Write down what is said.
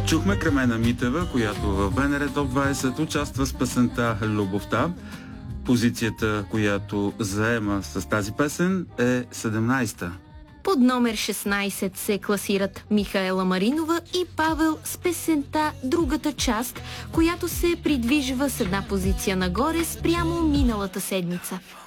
Чухме Кремена Митева, която в БНР Топ 20 участва с песента "Любовта". Позицията, която заема с тази песен, е 17-та. Под номер 16 се класират Михаела Маринова и Павел с песента "Другата част", която се придвижва с една позиция нагоре спрямо миналата седмица.